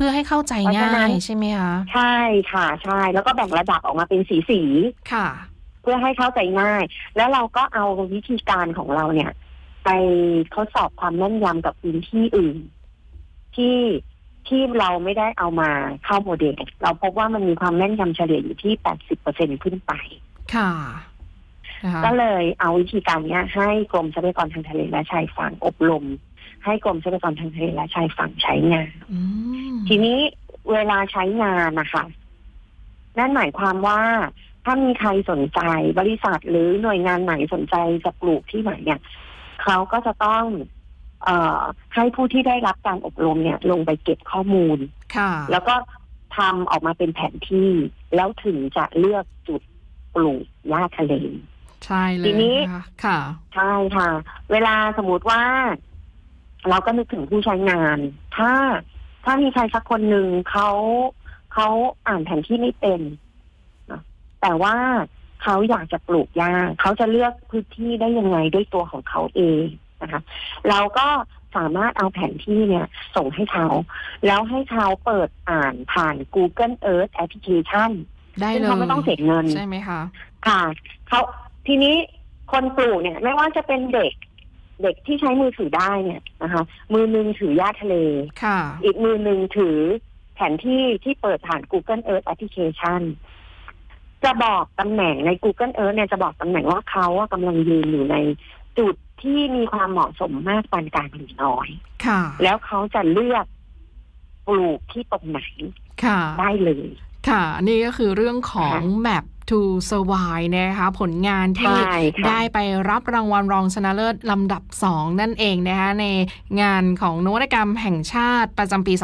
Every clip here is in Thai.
พื่อให้เข้าใจง่ายใช่ไหมคะใช่ค่ะใช่แล้วก็แบ่งระดับออกมาเป็นสีค่ะเพื่อให้เข้าใจง่ายแล้วเราก็เอาวิธีการของเราเนี่ยไปทดสอบความแม่นยำกับพื้นที่อื่นที่เราไม่ได้เอามาเข้าโมเดลเราพบว่ามันมีความแม่นยำเฉลี่ยอยู่ที่ 80% ขึ้นไปค่ะก็เลยเอาวิธีการนี้ให้กรมทรัพยากรทางทะเลและชายฝั่งอบรมให้กรมทรัพยากรทางทะเลและชายฝั่งใช้งานทีนี้เวลาใช้งานนะคะนั่นหมายความว่าถ้ามีใครสนใจบริษัทหรือหน่วยงานไหนสนใจจะปลูกที่ไหนเนี่ยเขาก็จะต้องให้ผู้ที่ได้รับการอบรมเนี่ยลงไปเก็บข้อมูลแล้วก็ทำออกมาเป็นแผนที่แล้วถึงจะเลือกจุดปลูกหญ้าทะเลใช่เลยทีนี้ค่ะใช่ค่ะเวลาสมมติว่าเราก็นึกถึงผู้ใช้งานถ้ามีใครสักคนหนึ่งเขาอ่านแผนที่ไม่เป็นแต่ว่าเขาอยากจะปลูกหญ้าเขาจะเลือกพื้นที่ได้ยังไงด้วยตัวของเขาเองนะคะเราก็สามารถเอาแผนที่เนี่ยส่งให้เขาแล้วให้เขาเปิดอ่านผ่าน Google Earth Application ได้เลยเขาไม่ต้องเสียเงินใช่ไหมคะค่ะเขาทีนี้คนปลูกเนี่ยไม่ว่าจะเป็นเด็กที่ใช้มือถือได้เนี่ยนะคะมือนึงถือหญ้าทะเลอีกมือนึงถือแผนที่เปิดผ่าน Google Earth Application จะบอกตำแหน่งใน Google Earth เนี่ยจะบอกตำแหน่งว่าเขากำลังยืนอยู่ในจุดที่มีความเหมาะสมมากปานกลางหรือน้อยแล้วเขาจะเลือกปลูกที่ตรงไหนได้เลยค่ะนี่ก็คือเรื่องของ Map to Survive นะคะผลงานที่ได้ไปรับรางวัลรองชนะเลิศลำดับ2นั่นเองนะคะในงานของนวัตกรรมแห่งชาติประจำปี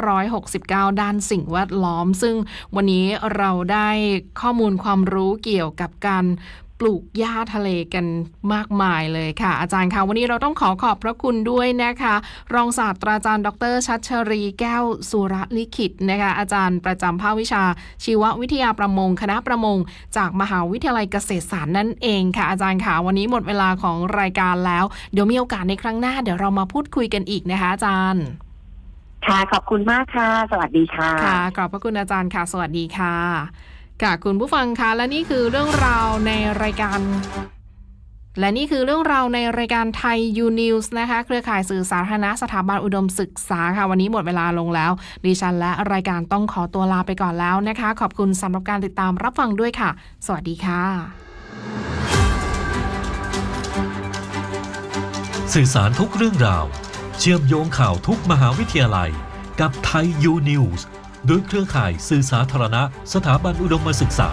2569 ด้านสิ่งแวดล้อมซึ่งวันนี้เราได้ข้อมูลความรู้เกี่ยวกับการปลูกหญ้าทะเลกันมากมายเลยค่ะอาจารย์คะวันนี้เราต้องขอบพระคุณด้วยนะคะรองศาสตราจารย์ดร.ชัชรีแก้วสุรลิขิตนะคะอาจารย์ประจำภาควิชาชีววิทยาประมงคณะประมงจากมหาวิทยาลัยเกษตรศาสตร์นั่นเองค่ะอาจารย์ค่ะวันนี้หมดเวลาของรายการแล้วเดี๋ยวมีโอกาสในครั้งหน้าเดี๋ยวเรามาพูดคุยกันอีกนะคะอาจารย์ค่ะขอบคุณมากค่ะสวัสดีค่ะค่ะขอบพระคุณอาจารย์ค่ะสวัสดีค่ะค่ะคุณผู้ฟังคะและนี่คือเรื่องราวในรายการไทยยูนิวส์นะคะเครือข่ายสื่อสาธารณะสถาบันอุดมศึกษาค่ะวันนี้หมดเวลาลงแล้วดิฉันและรายการต้องขอตัวลาไปก่อนแล้วนะคะขอบคุณสำหรับการติดตามรับฟังด้วยค่ะสวัสดีค่ะสื่อสารทุกเรื่องราวเชื่อมโยงข่าวทุกมหาวิทยาลัยกับไทยยูนิวส์โดยเครือข่ายสื่อสาธารณะสถาบันอุดมศึกษา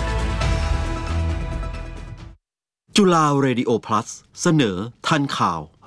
จุฬาเรดิโอพลัสเสนอทันข่าว